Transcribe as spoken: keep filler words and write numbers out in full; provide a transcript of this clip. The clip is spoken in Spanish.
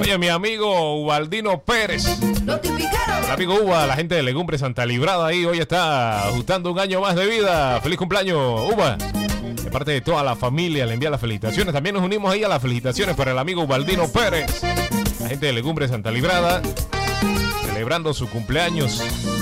Oye, mi amigo Ubaldino Pérez. El amigo Uba, la gente de Legumbre Santa Librada ahí, hoy está ajustando un año más de vida. Feliz cumpleaños, Uba. De parte de toda la familia, le envía las felicitaciones. También nos unimos ahí a las felicitaciones para el amigo Ubaldino Pérez. La gente de Legumbre Santa Librada, celebrando su cumpleaños.